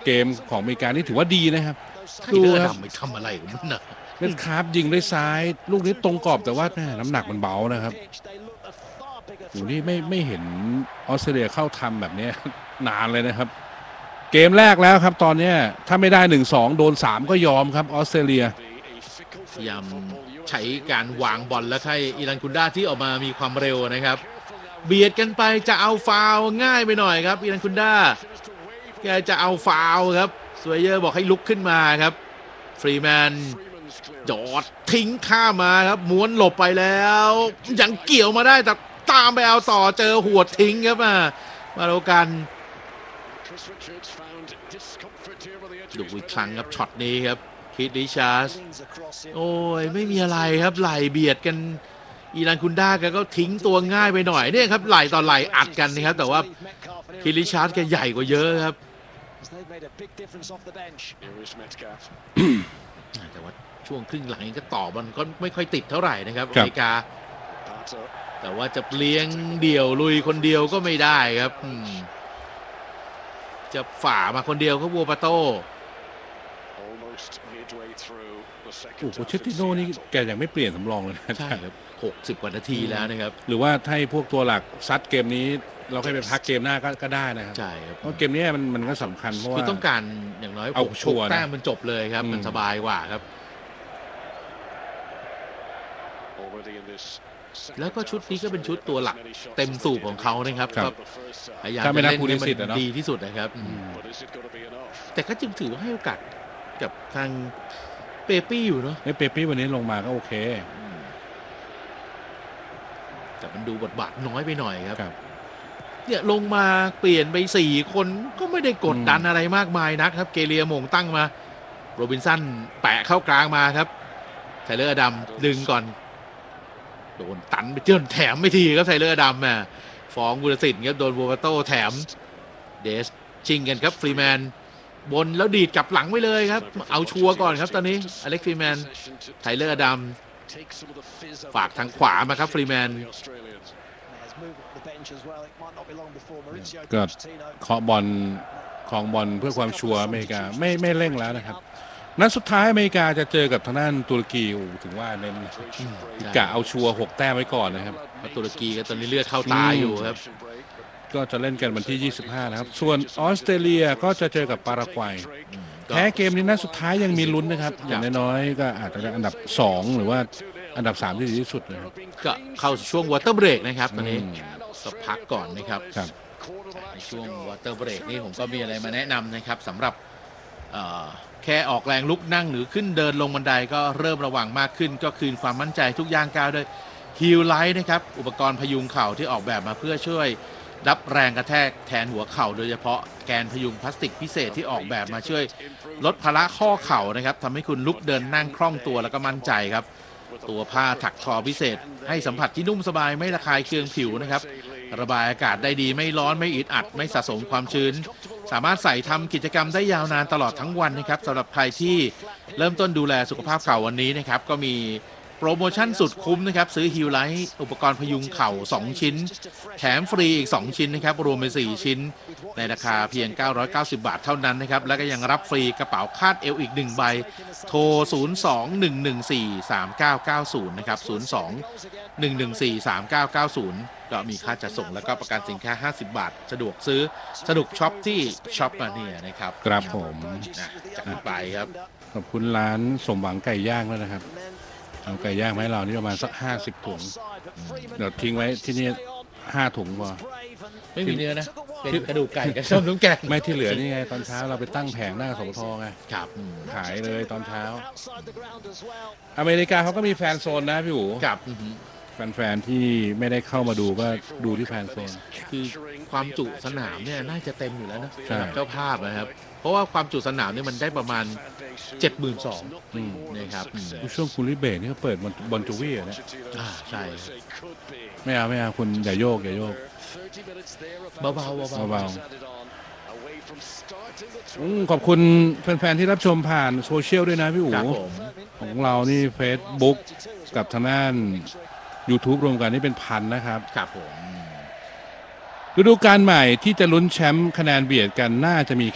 เกมของอเมริกานี่ถือว่าดีนะครับดูครับไม่ทำอะไรของมันนะเล่นคาร์ฟยิงด้วยซ้ายลูกนี้ตรงกรอบแต่ว่าน้ำหนักมันเบานะครับโอ้นี่ไม่เห็นออสเตรเลียเข้าทำแบบนี้นานเลยนะครับเกมแรกแล้วครับตอนนี้ถ้าไม่ได้ 1-2 โดน 3 ก็ยอมครับออสเตรเลียพยายามใช้การวางบอลแล้วให้อิรันกุนดาที่ออกมามีความเร็วนะครับเบียดกันไปจะเอาฟาวล์ง่ายไปหน่อยครับอิรันกุนดาแกจะเอาฟาวล์ครับสวยเยอร์บอกให้ลุกขึ้นมาครับฟรีแมนจอดทิ้งข้ามมาครับม้วนหลบไปแล้วยังเกี่ยวมาได้แต่ตามไปเอาต่อเจอหัวทิ้งครับมาโลกันดูอีกครั้งครับช็อตนี้ครับคิดริชาร์ดโอ้ยไม่มีอะไรครับไหลเบียดกันอีรันคุนด้าก็ทิ้งตัวง่ายไปหน่อยเนี่ยครับไหลต่อไหลอัดกันนะครับแต่ว่าคิดริชาร์ดแกใหญ่กว่าเยอะครับแต่ว่าช่วงครึ่งหลังก็ต่อบอลก็ไม่ค่อยติดเท่าไหร่นะครับอเมริกาแต่ว่าจะเลี้ยงเดี่ยวลุยคนเดียวก็ไม่ได้ครับจะฝ่ามาคนเดียวก็วัวปาโต้โอ้โหเชตติโน่นี่แกยังไม่เปลี่ยนสำรองเลยนะใช่ครับ60 กว่านาทีแล้วนะครับหรือว่าถ้าพวกตัวหลักซัดเกมนี้เราให้ไปพักเกมหน้าก็ได้นะครับใช่ครับเพราะเกมนี้มันก็สำคัญเพราะว่าต้องการอย่างน้อยเอาชัวร์แต้มมันจบเลยครับมันสบายกว่าครับแล้วก็ชุดนี้ก็เป็นชุดตัวหลักเต็มสูบของเขานะครับก็พยายามจะเล่นให้มันดีที่สุดนะครับแต่ก็จึงถือว่าให้โอกาสกับทางเปปี้อยู่เนาะเปปี้วันนี้ลงมาก็โอเคแต่มันดูบทบาทน้อยไปหน่อยครับเนี่ยลงมาเปลี่ยนไป4 คนก็ไม่ได้กดดันอะไรมากมายนักครับเกเรียมงตั้งมาโรบินสันแปะเข้ากลางมาครับไทเลอร์ดำดึงก่อนโดนตันไปเจือนแถมไม่ทีครับไทเลอร์ดำฟ้องบุรสิทธิ์ครับโดนโบวาโต้แถมเดสชิงกันครับฟรีแมนบนแล้วดีดกลับหลังไว้เลยครับเอาชัวร์ก่อนครับตอนนี้อเล็กฟรีแมนไทเลอร์ดำฝากทางขวามาครับฟรีแมนก็เคาะบอลของบอลเพื่อความชัวร์อเมริกาไม่เร่งแล้วนะครับนัดสุดท้ายอเมริกาจะเจอกับทางด้านตุรกีถึงว่าเน้นกะเอาชัวร์6 แต้มไว้ก่อนนะครับตุรกีก็ตอนนี้เลือดเข้าตาอยู่ครับก็จะเล่นกันวันที่25นะครับส่วนออสเตรเลียก็จะเจอกับปารากวัยแพ้เกมนี้นัดสุดท้ายยังมีลุ้นนะครับอย่างน้อยๆก็อาจจะได้อันดับ2หรือว่าอันดับ3ที่ดีที่สุดนะครับก็เข้าช่วงวอเตอร์เบรกนะครับตอนนี้ก็พักก่อนนะครับในช่วงวอเตอร์เบรกนี่ผมก็มีอะไรมาแนะนำนะครับสำหรับแค่ออกแรงลุกนั่งหรือขึ้นเดินลงบันไดก็เริ่มระวังมากขึ้นก็คืนความมั่นใจทุกย่างก้าวด้วยฮิลไลท์นะครับอุปกรณ์พยุงเข่าที่ออกแบบมาเพื่อช่วยรับแรงกระแทกแทนหัวเข่าโดยเฉพาะแกนพยุงพลาสติกพิเศษที่ออกแบบมาช่วยลดภาระข้อเข่านะครับทำให้คุณลุกเดินนั่งคล่องตัวแล้วก็มั่นใจครับตัวผ้าถักทอพิเศษให้สัมผัสที่นุ่มสบายไม่ระคายเคืองผิวนะครับระบายอากาศได้ดีไม่ร้อนไม่อึดอัดไม่สะสมความชื้นสามารถใส่ทำกิจกรรมได้ยาวนานตลอดทั้งวันนะครับสำหรับใครที่เริ่มต้นดูแลสุขภาพเข่าวันนี้นะครับก็มีโปรโมชั่นสุดคุ้มนะครับซื้อฮิลไลท์อุปกรณ์พยุงเข่า2 ชิ้นแถมฟรีอีก2 ชิ้นนะครับรวมเป็น4 ชิ้นในราคาเพียง990 บาทเท่านั้นนะครับแล้วก็ยังรับฟรีกระเป๋าคาดเอวอีก1 ใบโทร02-114-3990นะครับ02-114-3990ก็มีค่าจัดส่งแล้วก็ประกันสินค้า50 บาทสะดวกซื้อสนุกช็อปที่ช็อปมาเนี่ยนะครับครับผมจัดไปครับขอบคุณร้านสมหวังไก่ย่างแล้วนะครับเอาไก่ย่างมาให้เรานี่ประมาณสัก50 ถุงเดี๋ยวทิ้งไว้ที่นี่5 ถุงพอไม่มีเนื้อนะเป็นกระดูกไก่กับส้มน้ำแกงไม่ที่เหลือนี่ไงตอนเช้าเราไปตั้งแผงหน้าสปทไงครับขายเลยตอนเช้าอเมริกาเขาก็มีแฟนโซนนะพี่อู๋ครับแฟนๆที่ไม่ได้เข้ามาดูก็ดูที่แฟนโซนคือความจุสนามเนี่ยน่าจะเต็มอยู่แล้วนะสำหรับเจ้าภาพนะครับเพราะว่าความจุสนามเนี่ยมันได้ประมาณ 72,000 นะครับช่วงคุณลิเบกนี่เขาเปิดบอลจูวี่นะใช่ไม่เอาคุณอย่าโยกเบาขอบคุณแฟนๆที่รับชมผ่านโซเชียลด้วยนะพี่อู๋ของเรานี่ Facebook กับทางด้าน YouTube รวมกันนี่เป็นพันนะครับครับผมฤดูกาลใหม่ที่จะลุ้นแชมป์คะแนนเบียดกันน่าจะมี